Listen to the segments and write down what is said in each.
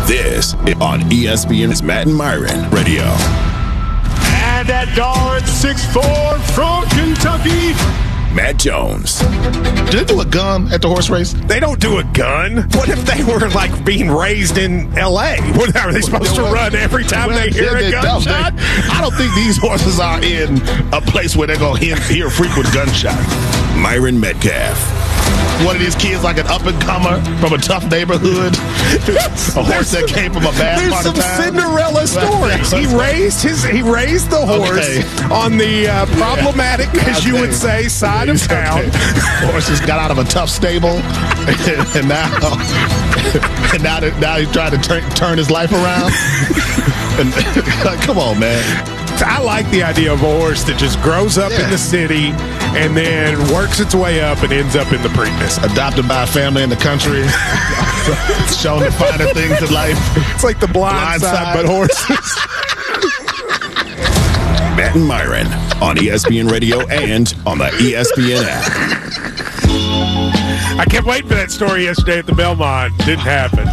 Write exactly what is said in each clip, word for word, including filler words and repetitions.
This is on E S P N's Matt and Myron Radio. And that dart six four from Kentucky, Matt Jones. Did they do a gun at the horse race? They don't do a gun. What if they were like being raised in L A? What are they supposed to run every time Well, they hear they- a they gunshot? don't. They- I don't think these horses are in a place where they're going to hear, hear frequent gunshots. Myron Metcalf. One of these kids like an up-and-comer from a tough neighborhood. A horse that came from a bad There's part some of town. Cinderella stories. He raised his he raised the horse Okay. on the uh, problematic, as you would say, side of town. Okay. Horse just got out of a tough stable, and now and now, that, now he's trying to turn turn his life around. And, like, come on, man. I like the idea of a horse that just grows up Yeah. in the city and then works its way up and ends up in the Preakness. Adopted by a family in the country, shown the finer things in life. It's like the blind, Blind side, side. but horses. Matt and Myron on E S P N Radio and on the E S P N app. I kept waiting for that story yesterday at the Belmont. Didn't happen.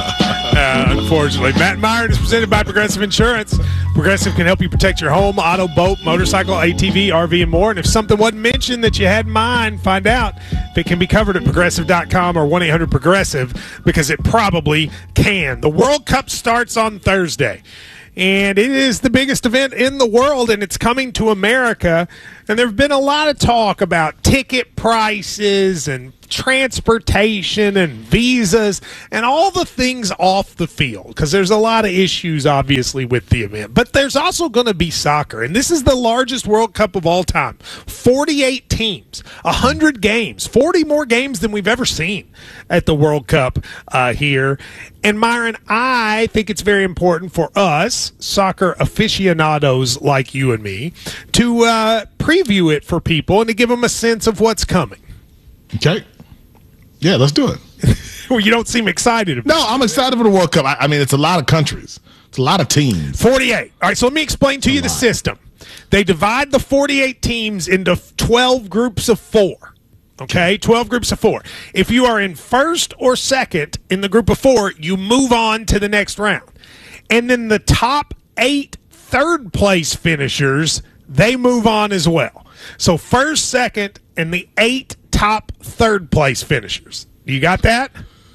Uh, unfortunately. Matt and Myron is presented by Progressive Insurance. Progressive can help you protect your home, auto, boat, motorcycle, A T V, R V, and more. And if something wasn't mentioned that you had in mind, find out if it can be covered at progressive dot com or one eight hundred progressive, because it probably can. The World Cup starts on Thursday. And it is the biggest event in the world, and it's coming to America. And there have been a lot of talk about ticket prices and transportation and visas and all the things off the field, because there's a lot of issues, obviously, with the event. But there's also going to be soccer, and this is the largest World Cup of all time. forty-eight teams, one hundred games, forty more games than we've ever seen at the World Cup uh, here. And, Myron, I think it's very important for us, soccer aficionados like you and me, to uh, preview it for people and to give them a sense of what's coming. Okay. Yeah, let's do it. Well, you don't seem excited about No, I'm excited for the World Cup. I, I mean, it's a lot of countries. It's a lot of teams. forty-eight. All right, so let me explain to you the system. They divide the forty-eight teams into twelve groups of four. Okay, twelve groups of four. If you are in first or second in the group of four, you move on to the next round. And then the top eight third place finishers, they move on as well. So first, second, and the eight top third place finishers. You got that?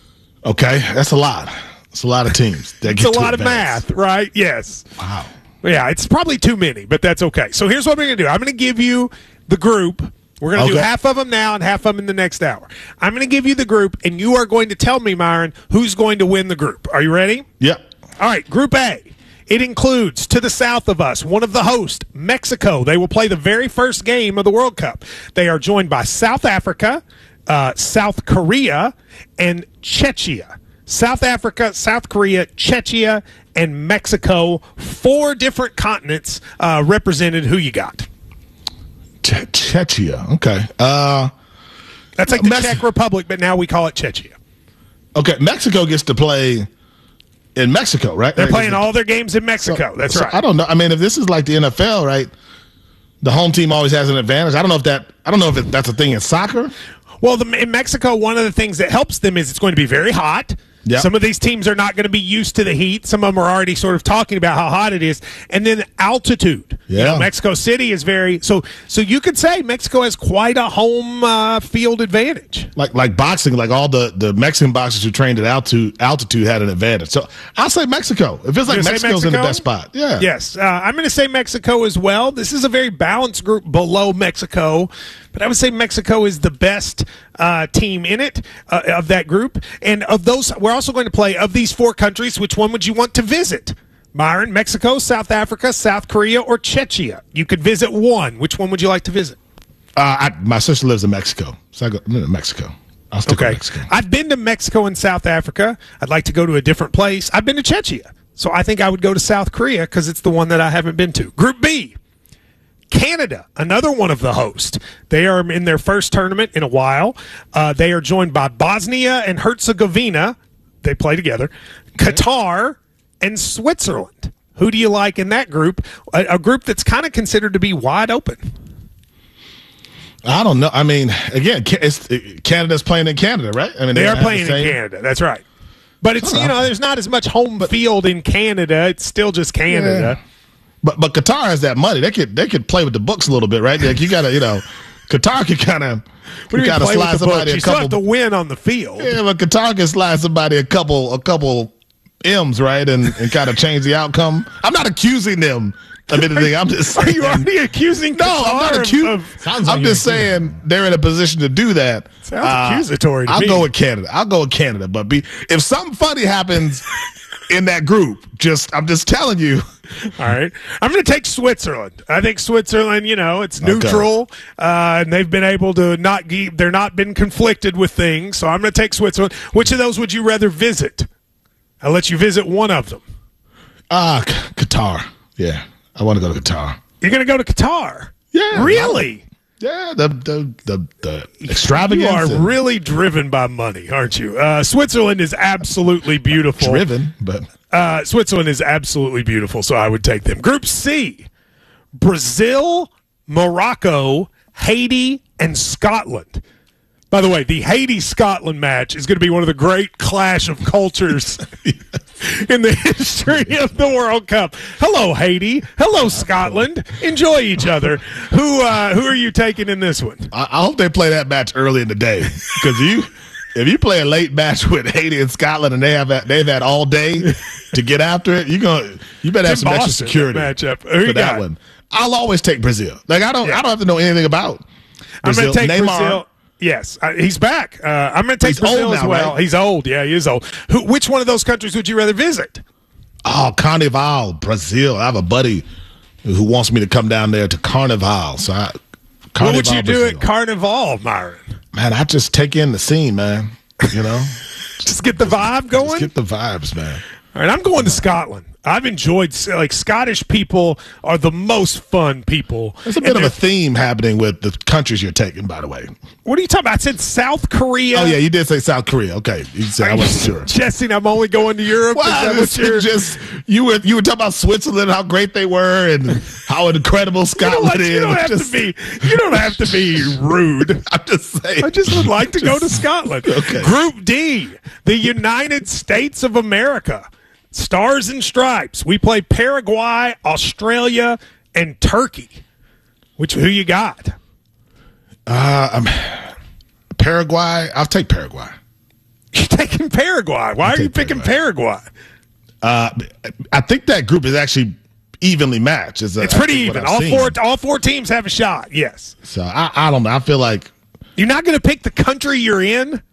Okay, that's a lot. It's a lot of teams. That It's get a to lot of advance. math, right? Yes. Wow. Yeah, it's probably too many, but that's okay. So here's what we're going to do. I'm going to give you the group. We're going to do Okay. half of them now and half of them in the next hour. I'm going to give you the group, and you are going to tell me, Myron, who's going to win the group. Are you ready? Yep. All right, Group A. It includes, to the south of us, one of the hosts, Mexico. They will play the very first game of the World Cup. They are joined by South Africa, uh, South Korea, and Czechia. South Africa, South Korea, Czechia, and Mexico. Four different continents uh, represented. Who you got? Che- Czechia. Okay. Uh, That's like the Mex- Czech Republic, but now we call it Czechia. okay. Mexico gets to play in Mexico, right? They're Right, playing is it- all their games in Mexico. That's so right. I don't know. I mean, if this is like the N F L, right? The home team always has an advantage. I don't know if that. I don't know if it, that's a thing in soccer. Well, the, in Mexico, one of the things that helps them is it's going to be very hot. Yep. Some of these teams are not going to be used to the heat. Some of them are already sort of talking about how hot it is. And then altitude. You Yeah. know, Mexico City is very so. So you could say Mexico has quite a home uh, field advantage. Like like boxing, like all the, the Mexican boxers who trained at altitude altitude had an advantage. So I'll say Mexico. It feels like You're gonna say Mexico's in the Mexico? best spot. Yeah. Yes, uh, I'm going to say Mexico as well. This is a very balanced group below Mexico, but I would say Mexico is the best uh, team in it uh, of that group. And of those, we're also going to play of these four countries. Which one would you want to visit? Myron, Mexico, South Africa, South Korea, or Czechia? You could visit one. Which one would you like to visit? Uh, I, my sister lives in Mexico, so I go no, no, Mexico. I'll stick Okay. with Mexico. I've been to Mexico and South Africa. I'd like to go to a different place. I've been to Czechia. So I think I would go to South Korea because it's the one that I haven't been to. Group B, Canada, another one of the hosts. They are in their first tournament in a while. Uh, they are joined by Bosnia and Herzegovina. They play together. Qatar and Switzerland. Who do you like in that group? A, a group that's kind of considered to be wide open. I don't know. I mean, again, Ca- it's, Canada's playing in Canada, right? I mean, They are have the playing in same- Canada. That's right. But it's, you know, there's not as much home field in Canada. It's still just Canada. Yeah. But but Qatar has that money. They could they could play with the books a little bit, right? Like you got to, you know, Qatar could kind of you kind of slide somebody you a still couple. have to win on the field. Yeah, but Qatar can slide somebody a couple a couple M's, right, and and kind of change the outcome. I'm not accusing them of anything. I'm just saying, are you already accusing? No, I'm not accusing. I'm like just saying they're in a position to do that. Sounds uh, accusatory to I'll me. go with Canada. I'll go with Canada. But be, if something funny happens in that group, just I'm just telling you. All right. I'm going to take Switzerland. I think Switzerland, you know, it's neutral, okay. uh, and they've been able to not – they're not been conflicted with things, so I'm going to take Switzerland. Which of those would you rather visit? I'll let you visit one of them. Ah, uh, Qatar. Yeah, I want to go to Qatar. You're going to go to Qatar? Yeah. Really? Yeah, the the the, the extravagance. You are and, really driven by money, aren't you? Uh, Switzerland is absolutely beautiful. Driven, but uh, Switzerland is absolutely beautiful, so I would take them. Group C: Brazil, Morocco, Haiti, and Scotland. By the way, the Haiti-Scotland match is going to be one of the great clash of cultures in the history of the World Cup. Hello, Haiti. Hello, Scotland. Enjoy each other. Who uh, who are you taking in this one? I, I hope they play that match early in the day, because you, if you play a late match with Haiti and Scotland, and they have they've had all day to get after it, you going you better have some Boston, extra security matchup. Who for that got? one. I'll always take Brazil. Like I don't yeah. I don't have to know anything about Brazil. I'm going to take Neymar. Brazil. Yes, uh, he's back. Uh, I'm going to take he's Brazil old as now, well. Right? He's old. Yeah, he is old. Who, which one of those countries would you rather visit? Oh, Carnival, Brazil. I have a buddy who wants me to come down there to Carnival. So, I, Carnival, what would you do Brazil. at Carnival, Myron? Man, I just take in the scene, man. You know, just get the vibe going. Just get the vibes, man. All right, I'm going to Scotland. I've enjoyed, like, Scottish people are the most fun people. There's a bit of a theme happening with the countries you're taking, by the way. What are you talking about? I said South Korea. Oh, yeah, you did say South Korea. Okay. You said I wasn't sure. Suggesting I'm only going to Europe? Well, Is that what you're... just, you were you were talking about Switzerland, how great they were, and how incredible Scotland you know what? You is. don't, have to be, you don't have to be rude. I'm just saying. I just would like to just, go to Scotland. Okay. Group D, the United States of America. Stars and Stripes. We play Paraguay, Australia, and Turkey. Which who you got? Uh, I'm, Paraguay. I'll take Paraguay. You're taking Paraguay. Why I'll are you picking Paraguay? Paraguay? Uh, I think that group is actually evenly matched. It's, a, it's pretty even. All seen. four all four teams have a shot. Yes. So I, I don't know. I feel like you're not going to pick the country you're in.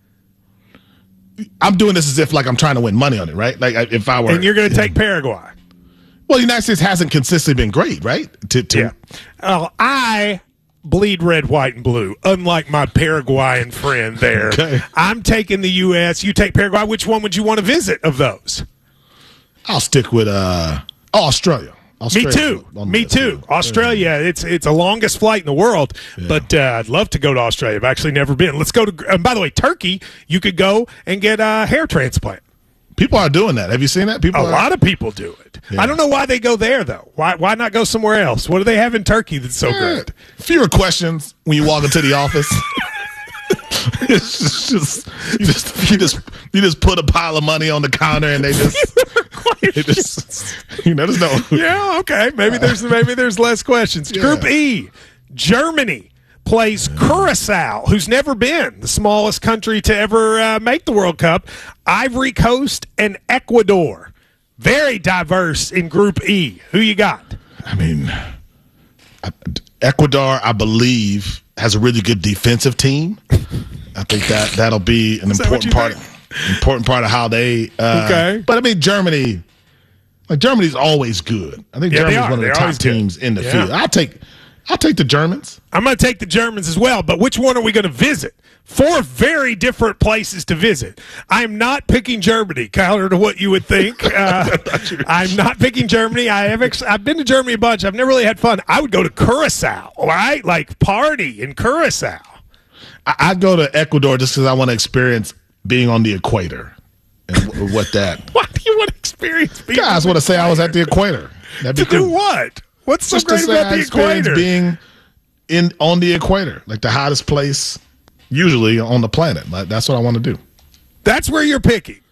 I'm doing this as if like I'm trying to win money on it, right? Like if I were, and you're going to take Paraguay. Well, the United States hasn't consistently been great, right? To, to yeah. Uh, I bleed red, white, and blue. Unlike my Paraguayan friend there, okay. I'm taking the U S. You take Paraguay. Which one would you want to visit of those? I'll stick with uh, oh, Australia. Australia. Me too. Me too. Australia. It's it's the longest flight in the world, yeah. but uh, I'd love to go to Australia. I've actually never been. Let's go to. And by the way, Turkey. You could go and get a hair transplant. People are doing that. Have you seen that? People. A are, lot of people do it. Yeah. I don't know why they go there though. Why why not go somewhere else? What do they have in Turkey that's so yeah. great? Fewer questions when you walk into the office. It's just, just you just you just you just put a pile of money on the counter and they just, they just you know there's no yeah okay maybe there's maybe there's less questions. Yeah. Group E, Germany plays Curacao, who's never been, the smallest country to ever uh, make the World Cup. Ivory Coast and Ecuador, very diverse in Group E. Who you got? I mean, Ecuador, I believe, has a really good defensive team. I think that that'll be an important part. Think? Important part of how they. Uh, okay. But I mean, Germany. Like Germany's always good. I think yeah, Germany's one of the They're top teams good. in the yeah. field. I'll take. I'll take the Germans. I'm going to take the Germans as well. But which one are we going to visit? Four very different places to visit. I'm not picking Germany, counter to what you would think. Uh, I'm not picking Germany. I have ex- I've been to Germany a bunch. I've never really had fun. I would go to Curacao, right? Like party in Curacao. I'd go to Ecuador just because I want to experience being on the equator and w- what that. Why do you want to experience being? Guys want to say I was at the equator. That'd be to cool. do what? What's so just great about I the equator? Being in on the equator, like the hottest place usually on the planet. Like, that's what I want to do. That's where you're picking.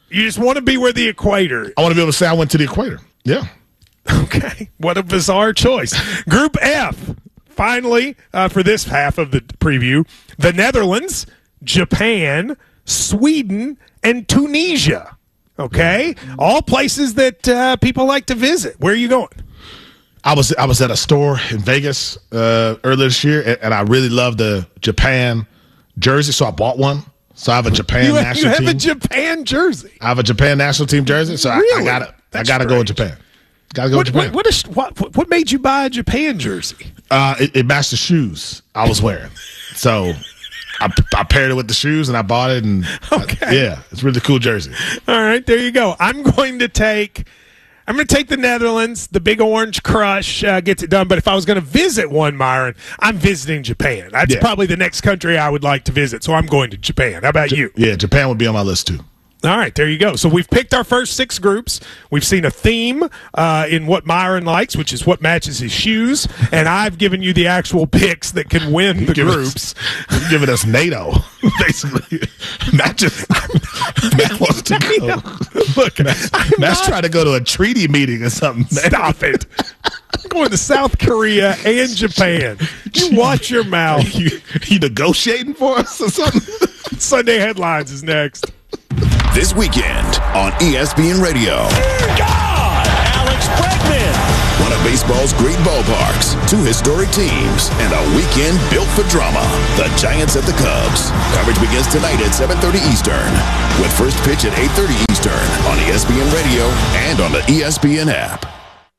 You just want to be where the equator. I want to be able to say I went to the equator. Yeah. Okay. What a bizarre choice. Group F, finally, uh, for this half of the preview, the Netherlands, Japan, Sweden, and Tunisia. Okay? All places that uh, people like to visit. Where are you going? I was I was at a store in Vegas uh, earlier this year, and, and I really loved the Japan jersey, so I bought one. So I have a Japan you, national you have team. a Japan jersey. I have a Japan national team jersey, so really? I, I got to I got to strange. go with Japan. Got to go What, with Japan. what, what, is, what, what made you buy a Japan jersey? Uh, it, it matched the shoes I was wearing, so I, I paired it with the shoes and I bought it. And okay, I, yeah, it's a really cool jersey. All right, there you go. I'm going to take. I'm going to take the Netherlands. The Big Orange Crush uh, gets it done. But if I was going to visit one, Myron, I'm visiting Japan. That's yeah. probably the next country I would like to visit. So I'm going to Japan. How about J- you? Yeah, Japan would be on my list too. All right, there you go. So we've picked our first six groups. We've seen a theme uh, in what Myron likes, which is what matches his shoes. And I've given you the actual picks that can win the Give groups. Us, you're giving us NATO, basically. Matt just Matt wants to go. Look, Matt, Matt's trying to go to a treaty meeting or something. Man. Stop it. I'm going to South Korea and Japan. You watch your mouth. You, you negotiating for us or something? Sunday Headlines is next. This weekend on E S P N Radio. God! Alex Bregman! One of baseball's great ballparks, two historic teams, and a weekend built for drama. The Giants at the Cubs. Coverage begins tonight at seven thirty Eastern, with first pitch at eight thirty Eastern on E S P N Radio and on the E S P N app.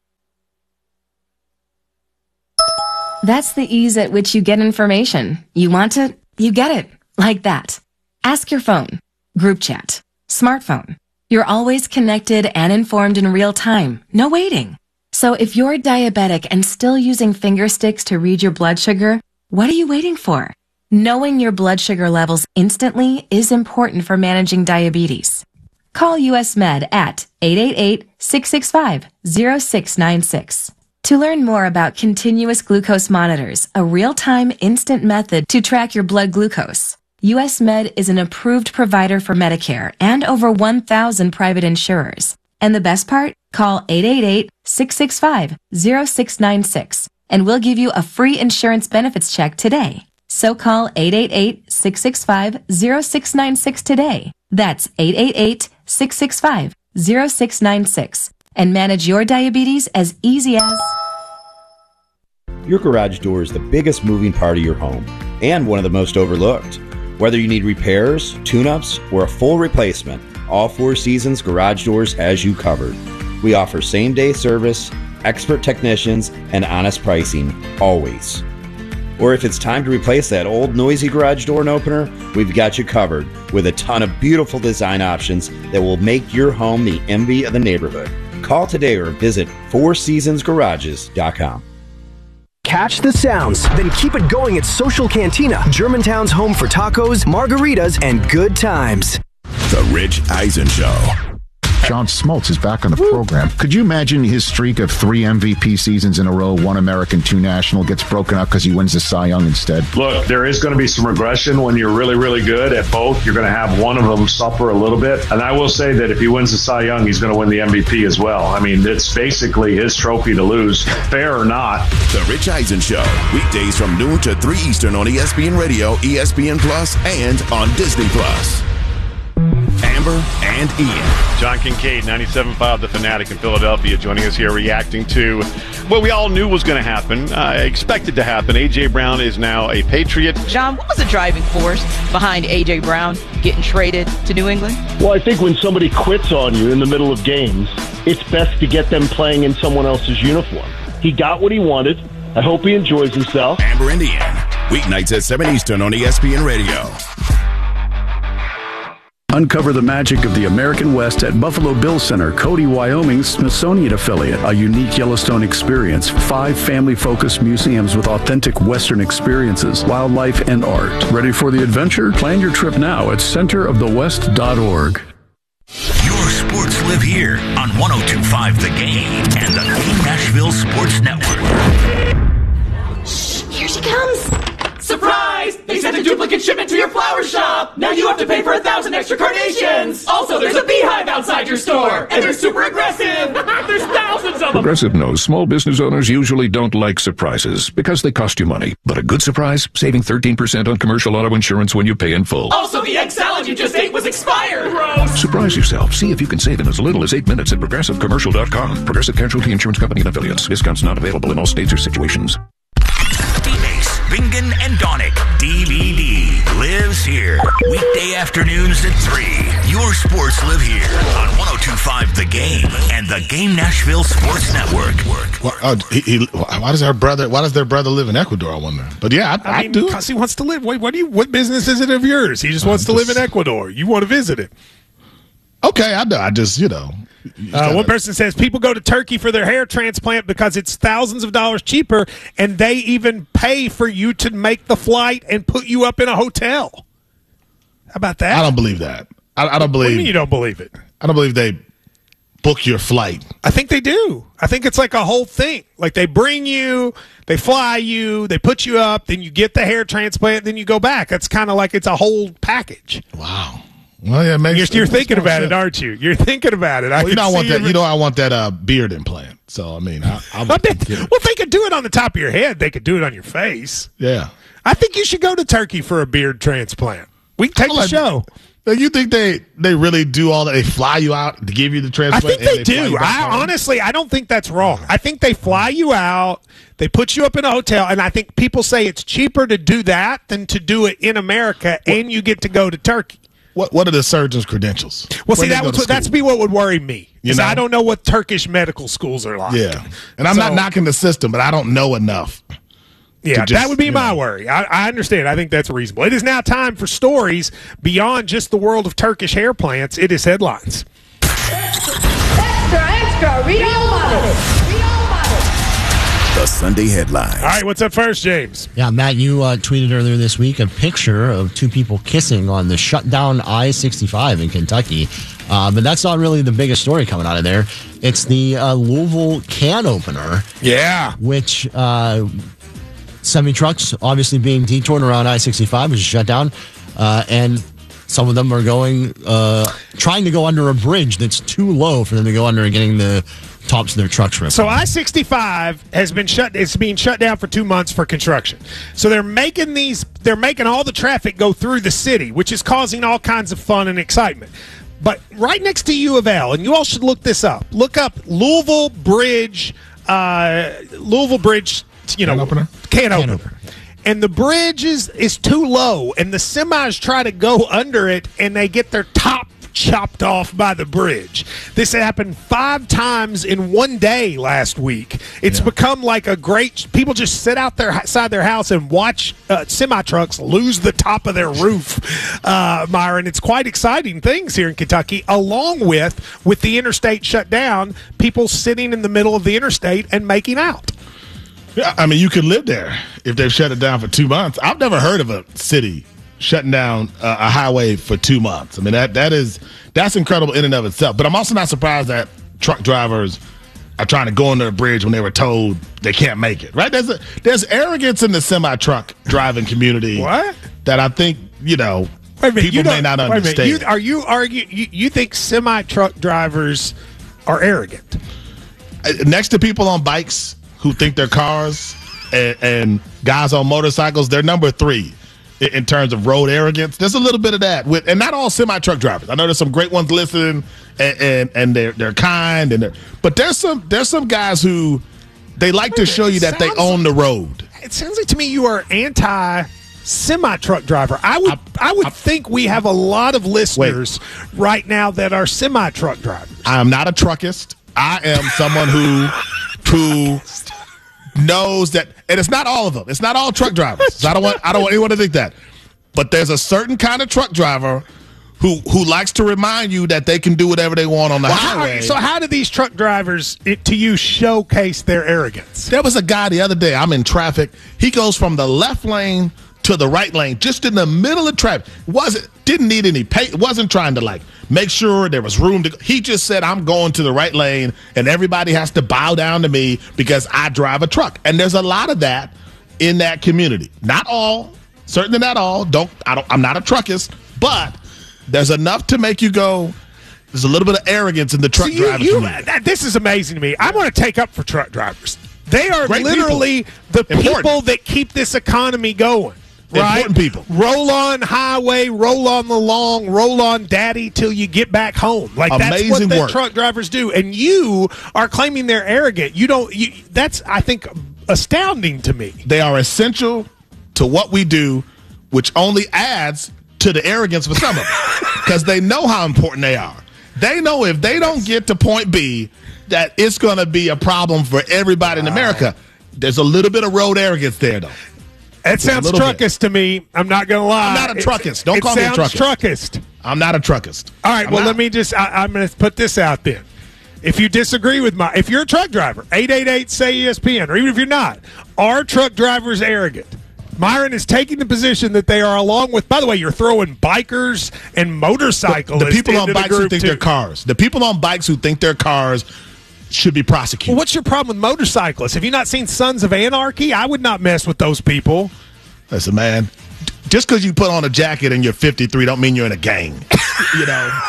That's the ease at which you get information. You want it, you get it. Like that. Ask your phone. Group chat. Smartphone. You're always connected and informed in real time. No waiting. So if you're diabetic and still using finger sticks to read your blood sugar, what are you waiting for? Knowing your blood sugar levels instantly is important for managing diabetes. Call U S Med at eight eight eight, six six five, zero six nine six. To learn more about continuous glucose monitors, a real-time instant method to track your blood glucose, U S Med is an approved provider for Medicare and over one thousand private insurers. And the best part? Call eight eight eight, six six five, zero six nine six and we'll give you a free insurance benefits check today. So call eight eight eight, six six five, zero six nine six today. That's eight eight eight, six six five, zero six nine six and manage your diabetes as easy as... Your garage door is the biggest moving part of your home and one of the most overlooked. Whether you need repairs, tune-ups, or a full replacement, all Four Seasons Garage Doors has you covered. We offer same-day service, expert technicians, and honest pricing, always. Or if it's time to replace that old noisy garage door opener, we've got you covered with a ton of beautiful design options that will make your home the envy of the neighborhood. Call today or visit four seasons garages dot com. Catch the sounds, then keep it going at Social Cantina, Germantown's home for tacos, margaritas, and good times. The Rich Eisen Show. John Smoltz is back on the program. Could you imagine his streak of three M V P seasons in a row, one American, two national, gets broken up because he wins the Cy Young instead? Look, there is going to be some regression when you're really, really good at both. You're going to have one of them suffer a little bit. And I will say that if he wins the Cy Young, he's going to win the M V P as well. I mean, it's basically his trophy to lose, fair or not. The Rich Eisen Show, weekdays from noon to three Eastern on E S P N Radio, E S P N Plus, and on Disney Plus. Amber and Ian. John Kincaid, ninety-seven point five The Fanatic in Philadelphia, joining us here reacting to what we all knew was going to happen, uh, expected to happen. A J. Brown is now a Patriot. John, what was the driving force behind A J. Brown getting traded to New England? Well, I think when somebody quits on you in the middle of games, it's best to get them playing in someone else's uniform. He got what he wanted. I hope he enjoys himself. Amber and Ian, weeknights at seven Eastern on E S P N Radio. Uncover the magic of the American West at Buffalo Bill Center, Cody, Wyoming's Smithsonian affiliate. A unique Yellowstone experience. Five family-focused museums with authentic Western experiences, wildlife, and art. Ready for the adventure? Plan your trip now at center of the west dot org. Your sports live here on one oh two point five The Game and the Nashville Sports Network. Shh, here she comes. Surprise! They sent a duplicate shipment to your flower shop! Now you have to pay for a thousand extra carnations! Also, there's a beehive outside your store! And they're super aggressive! There's thousands of them! Progressive knows small business owners usually don't like surprises because they cost you money. But a good surprise? Saving thirteen percent on commercial auto insurance when you pay in full. Also, the egg salad you just ate was expired! Gross! Surprise yourself. See if you can save in as little as eight minutes at progressive commercial dot com. Progressive Casualty Insurance Company and affiliates. Discounts not available in all states or situations. D-Base, Bingen, and Donick. D V D lives here. Weekday afternoons at three. Your sports live here on one oh two point five The Game and the Game Nashville Sports Network. Well, uh, he, he, why does our brother? Why does their brother live in Ecuador? I wonder. But yeah, I, I, I mean, do. Because he wants to live. What, what do you? What business is it of yours? He just wants Uh, to just- live in Ecuador. You want to visit it. Okay, I know. I just you know. you Uh, gotta- one person says people go to Turkey for their hair transplant because it's thousands of dollars cheaper, and they even pay for you to make the flight and put you up in a hotel. How about that? I don't believe that. I, I don't What do believe. you mean you don't believe it? I don't believe they book your flight. I think they do. I think it's like a whole thing. Like they bring you, they fly you, they put you up, then you get the hair transplant, then you go back. That's kind of like it's a whole package. Wow. Well, yeah, it makes, You're, you're it makes thinking more about sense. it, aren't you? You're thinking about it. I Well, you can know, I want see that. it. You know, I want that uh, beard implant. So I mean, I, I Well, would they, consider- well, if they could do it on the top of your head, they could do it on your face. yeah. I think you should go to Turkey for a beard transplant. We can take the Like, show. now, you think they they really do all that? They fly you out to give you the I transplant. think they, and fly do. you back I home? honestly, I don't think that's wrong. I think they fly you out, they put you up in a hotel, and I think people say it's cheaper to do that than to do it in America, and you get to go to Turkey. What What are the surgeon's credentials? Well, Where'd see, they that go would, to that's school? be what would worry me. You 'Cause know? I don't know what Turkish medical schools are like. Yeah, and I'm So- not knocking the system, but I don't know enough. Yeah, to just, that would be you my know. worry. I, I understand. I think that's reasonable. It is now time for stories beyond just the world of Turkish hair plants. It is headlines. Extra, extra, read all about it. Read all about it. The Sunday headlines. All right, what's up first, James? Yeah, Matt, you uh, tweeted earlier this week a picture of two people kissing on the shut down I sixty-five in Kentucky. Uh, but that's not really the biggest story coming out of there. It's the uh, Louisville can opener. Yeah. Which uh, semi trucks obviously being detoured around I sixty-five, which is shut down. Uh, and some of them are going, uh, trying to go under a bridge that's too low for them to go under and getting the tops of their trucks ripped. So I sixty-five has been shut. It's being shut down for two months for construction. So they're making these. They're making all the traffic go through the city, which is causing all kinds of fun and excitement. But right next to U of L, and you all should look this up. Look up Louisville Bridge. Uh, Louisville Bridge. You know, Can opener? Can opener. And the bridge is, is too low, and the semis try to go under it, and they get their top chopped off by the bridge. This happened five times in one day last week. It's yeah. become like a great. People just sit out there outside their house and watch uh, semi trucks lose the top of their roof, uh, Myron. It's quite exciting things here in Kentucky. Along with with the interstate shut down, people sitting in the middle of the interstate and making out. Yeah, I mean, you could live there if they've shut it down for two months. I've never heard of a city shutting down uh, a highway for two months. I mean, that that is that's incredible in and of itself. But I'm also not surprised that truck drivers are trying to go under a bridge when they were told they can't make it. Right? There's a, there's arrogance in the semi truck driving community. What? That I think you know wait a minute, people you may not wait a minute, understand. you, are you arguing? You, you think semi truck drivers are arrogant? Uh, Next to people on bikes who think they're cars and, and guys on motorcycles, they're number three in, in terms of road arrogance. There's a little bit of that with, and not all semi truck drivers. I know there's some great ones listening, and and, and they're they're kind, and they're, but there's some there's some guys who they like to show you that they own the road. It sounds like to me you are anti semi truck driver. I would I, I would I, think we have a lot of listeners wait. right now that are semi truck drivers. I am not a truckist. I am someone who who knows that, and it's not all of them. It's not all truck drivers. So I don't want I don't want anyone to think that. But there's a certain kind of truck driver who who likes to remind you that they can do whatever they want on the well, highway. How, so how do these truck drivers, it, to you, showcase their arrogance? There was a guy the other day. I'm in traffic. He goes from the left lane to the right lane, just in the middle of traffic. wasn't didn't need any pay. Wasn't trying to like make sure there was room to go. He just said, I'm going to the right lane, and everybody has to bow down to me because I drive a truck. And there's a lot of that in that community. Not all, certainly not all. Don't I don't I'm not a truckist, but there's enough to make you go, there's a little bit of arrogance in the truck so you, driving you, community. that, This is amazing to me. I want to take up for truck drivers. They are Great literally people. the Important. people that keep this economy going. Right? Important people. Roll on highway, roll on the long, roll on daddy till you get back home. Like Amazing that's what the work. truck drivers do. And you are claiming they're arrogant. You don't. You, that's I think astounding to me. They are essential to what we do, which only adds to the arrogance for some of them because they know how important they are. They know if they don't get to point B, that it's going to be a problem for everybody in America. There's a little bit of road arrogance there, though. That sounds truckist to me. I'm not going to lie. I'm not a truckist. Don't it, call it me a sounds truckist. truckist. I'm not a truckist. All right. I'm well, not. let me just. I, I'm going to put this out then. If you disagree with my, if you're a truck driver, eight eight eight say E S P N, or even if you're not, are truck drivers arrogant? Myron is taking the position that they are, along with. By the way, you're throwing bikers and motorcyclists. The, the people on into bikes the who group think too. they're cars. The people on bikes who think they're cars should be prosecuted. Well, what's your problem with motorcyclists? Have you not seen Sons of Anarchy? I would not mess with those people. Listen, man, just because you put on a jacket and you're fifty-three don't mean you're in a gang. You know?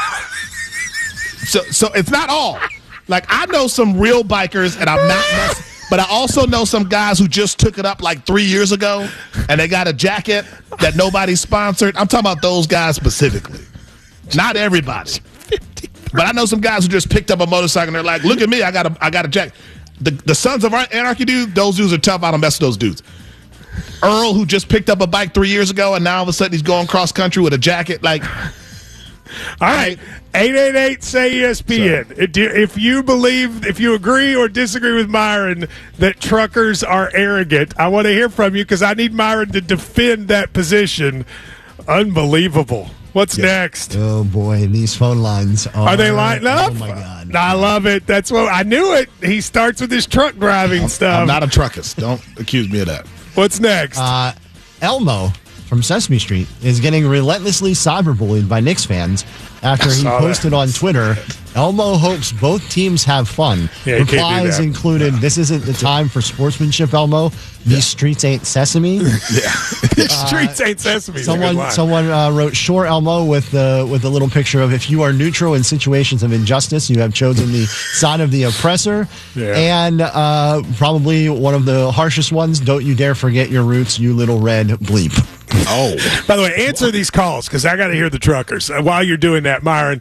So so it's not all. Like, I know some real bikers, and I'm not messing, but I also know some guys who just took it up like three years ago, and they got a jacket that nobody sponsored. I'm talking about those guys specifically. Not everybody. But I know some guys who just picked up a motorcycle, and they're like, look at me, I got a, I got a jacket. The, the Sons of Anarchy dude, those dudes are tough. I don't mess with those dudes. Earl, who just picked up a bike three years ago, and now all of a sudden he's going cross country with a jacket. Like, all right, eight eight eight say E S P N. If you believe, if you agree or disagree with Myron that truckers are arrogant, I want to hear from you because I need Myron to defend that position. Unbelievable. What's yeah. next? Oh boy, these phone lines are, are they lighting up? Oh my god! I love it. That's what I knew it. He starts with his truck driving I'm, stuff. I'm not a truckist. Don't accuse me of that. What's next? Uh, Elmo from Sesame Street is getting relentlessly cyberbullied by Knicks fans after he posted that. on Twitter, Elmo hopes both teams have fun. Yeah, Replies included, no. This isn't the time for sportsmanship, Elmo. These yeah. streets ain't sesame. Yeah. These uh, streets ain't sesame. Someone someone uh, wrote, sure, Elmo, with the, with a little picture of, if you are neutral in situations of injustice, you have chosen the side of the oppressor. Yeah. And uh, probably one of the harshest ones, don't you dare forget your roots, you little red bleep. Oh. By the way, answer these calls because I got to hear the truckers. Uh, while you're doing that, Myron,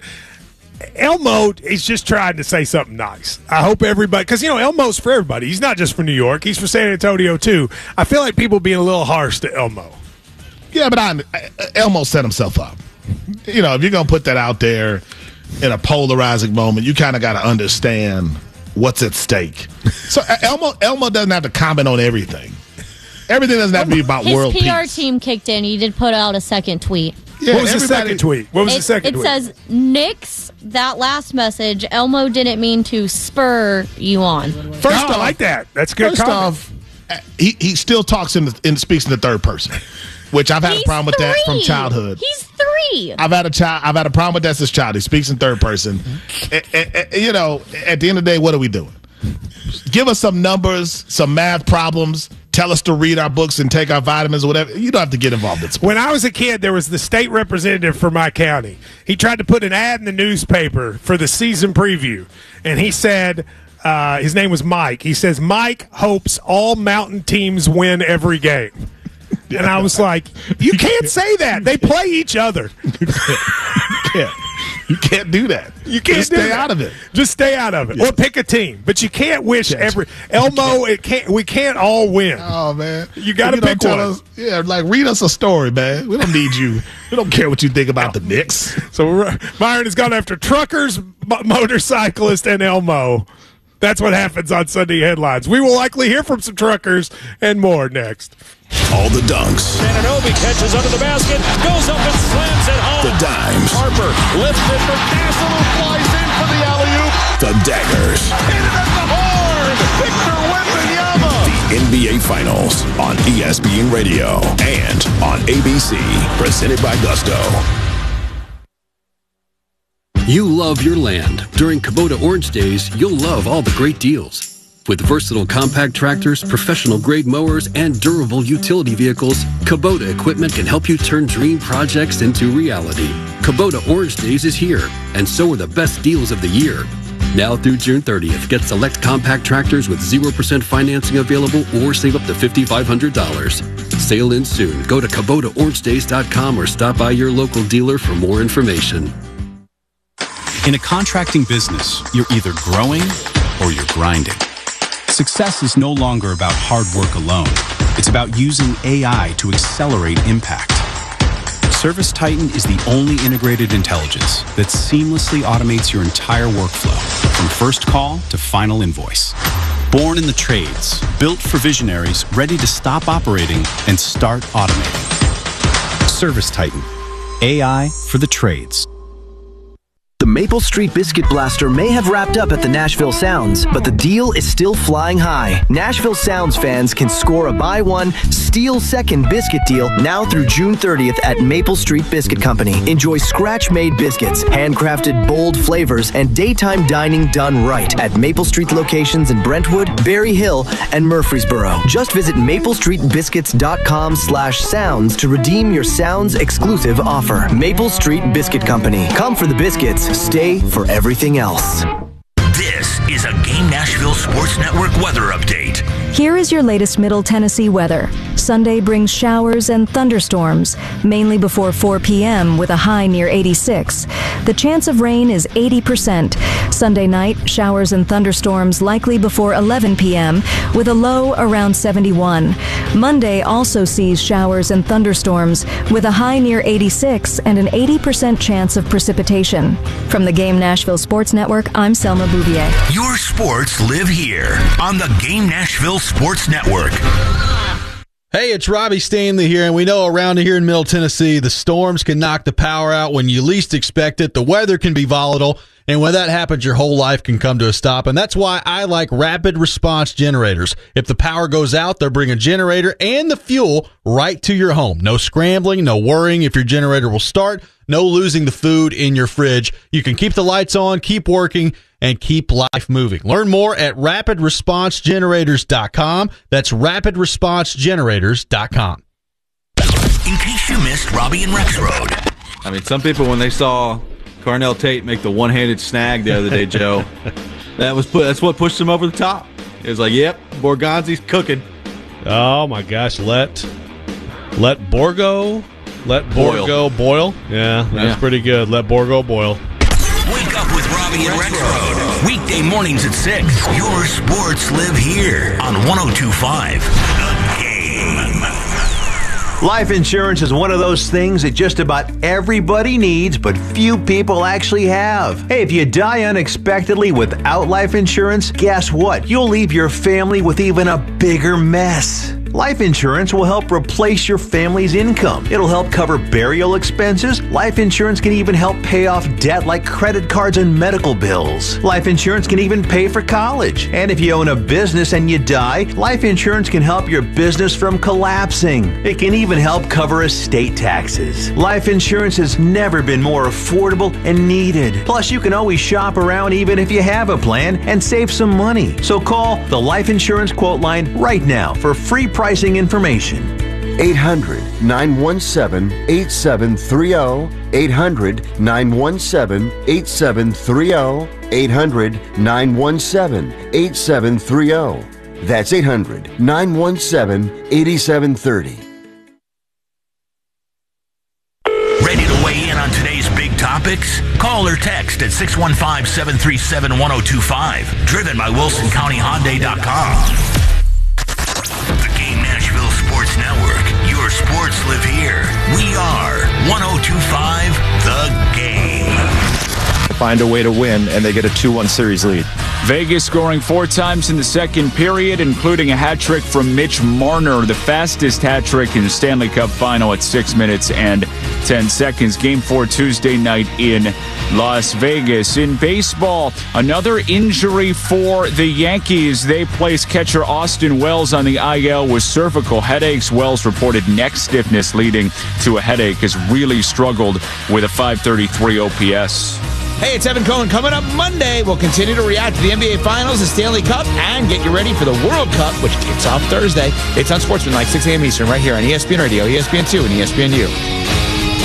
Elmo is just trying to say something nice. I hope everybody, because, you know, Elmo's for everybody. He's not just for New York. He's for San Antonio, too. I feel like people being a little harsh to Elmo. Yeah, but I, Elmo set himself up. You know, if you're going to put that out there in a polarizing moment, you kind of got to understand what's at stake. So Elmo, Elmo doesn't have to comment on everything. Everything doesn't have to be about His world peace. His P R team kicked in. He did put out a second tweet. Yeah, what was the second tweet? What was it, the second it tweet? It says, Knicks, that last message, Elmo didn't mean to spur you on. First no, off, I like that. That's good First comment. off, he, he still talks in the, in speaks in the third person, which I've had He's a problem with three. that from childhood. He's three. I've had a child. I've had a problem with that since child. He speaks in third person. and, and, and, you know, at the end of the day, what are we doing? Give us some numbers, some math problems. Tell us to read our books and take our vitamins or whatever. You don't have to get involved in sports. When I was a kid, there was the state representative for my county. He tried to put an ad in the newspaper for the season preview, and he said, uh, his name was Mike. He says, Mike hopes all mountain teams win every game. And I was like, you can't say that. They play each other. You can't. You can't do that. You can't Just do stay that. out of it. Just stay out of it, yeah. Or pick a team. But you can't wish yes. every Elmo. It can't. We can't all win. Oh man, you got to pick one. Us, yeah, like read us a story, man. We don't need you. We don't care what you think about the Knicks. So Myron has gone after truckers, motorcyclists, and Elmo. That's what happens on Sunday headlines. We will likely hear from some truckers and more next. All the dunks. Anunoby catches under the basket, goes up and slams it home. The dimes. Harper lifts it for Castle, who flies in for the alley-oop. The daggers. Hit it at the horn. Victor Wembanyama. The N B A Finals on E S P N Radio and on A B C. Presented by Gusto. You love your land. During Kubota Orange Days, you'll love all the great deals. With versatile compact tractors, professional-grade mowers, and durable utility vehicles, Kubota equipment can help you turn dream projects into reality. Kubota Orange Days is here, and so are the best deals of the year. Now through June thirtieth, get select compact tractors with zero percent financing available or save up to five thousand five hundred dollars. Sale ends soon. Go to Kubota Orange Days dot com or stop by your local dealer for more information. In a contracting business, you're either growing or you're grinding. Success is no longer about hard work alone. It's about using A I to accelerate impact. ServiceTitan is the only integrated intelligence that seamlessly automates your entire workflow, from first call to final invoice. Born in the trades, built for visionaries ready to stop operating and start automating. ServiceTitan, A I for the trades. The Maple Street Biscuit Blaster may have wrapped up at the Nashville Sounds, but the deal is still flying high. Nashville Sounds fans can score a buy one, steal second biscuit deal now through June thirtieth at Maple Street Biscuit Company. Enjoy scratch-made biscuits, handcrafted bold flavors, and daytime dining done right at Maple Street locations in Brentwood, Berry Hill, and Murfreesboro. Just visit maple street biscuits dot com slash sounds to redeem your Sounds exclusive offer. Maple Street Biscuit Company. Come for the biscuits. Stay for everything else. This is a Game Nashville Sports Network weather update. Here is your latest Middle Tennessee weather. Sunday brings showers and thunderstorms, mainly before four p.m. with a high near eighty-six. The chance of rain is eighty percent. Sunday night, showers and thunderstorms likely before eleven p.m. with a low around seventy-one. Monday also sees showers and thunderstorms with a high near eighty-six and an eighty percent chance of precipitation. From the Game Nashville Sports Network, I'm Selma Bouvier. Your sports live here on the Game Nashville Sports Network. Hey, it's Robbie Stanley here, and we know around here in Middle Tennessee, the storms can knock the power out when you least expect it. The weather can be volatile, and when that happens, your whole life can come to a stop, and that's why I like rapid response generators. If the power goes out, they'll bring a generator and the fuel right to your home. No scrambling, no worrying if your generator will start, no losing the food in your fridge. You can keep the lights on, keep working, and keep life moving. Learn more at rapid response generators dot com. That's rapid response generators dot com. In case you missed Robbie and Rex Road. I mean, some people, when they saw Carnell Tate make the one-handed snag the other day, Joe, that was put, that's what pushed him over the top. It was like, yep, Borgonzi's cooking. Oh, my gosh. Let let Borgo, let Borgo boil. boil. Yeah, that's yeah. pretty good. Let Borgo boil. Wake up with Robbie and Rex Road. Weekday mornings at six. Your sports live here on one oh two point five The Game. Life insurance is one of those things that just about everybody needs, but few people actually have. Hey, if you die unexpectedly without life insurance, guess what? You'll leave your family with even a bigger mess. Life insurance will help replace your family's income. It'll help cover burial expenses. Life insurance can even help pay off debt like credit cards and medical bills. Life insurance can even pay for college. And if you own a business and you die, life insurance can help your business from collapsing. It can even help cover estate taxes. Life insurance has never been more affordable and needed. Plus, you can always shop around even if you have a plan and save some money. So call the Life Insurance Quote Line right now for free pricing information. eight hundred, nine one seven, eight seven three zero. eight hundred, nine one seven, eight seven three zero. eight hundred, nine one seven, eight seven three zero. That's eight hundred, nine one seven, eight seven three zero. Ready to weigh in on today's big topics? Call or text at six one five, seven three seven, one oh two five. Driven by Wilson County Hyundai dot com. The Game Nashville Sports Network. Your sports live here. We are one oh two point five The Game. Find a way to win, and they get a two one series lead. Vegas scoring four times in the second period, including a hat trick from Mitch Marner, the fastest hat trick in the Stanley Cup final at six minutes and ten seconds. Game four Tuesday night in Las Vegas. In baseball, another injury for the Yankees. They placed catcher Austin Wells on the I L with cervical headaches. Wells reported neck stiffness leading to a headache, has really struggled with a five thirty-three O P S. Hey, it's Evan Cohen. Coming up Monday, we'll continue to react to the N B A Finals, the Stanley Cup, and get you ready for the World Cup, which kicks off Thursday. It's on Sportsman, like six a.m. Eastern, right here on E S P N Radio, E S P N two, and E S P N U.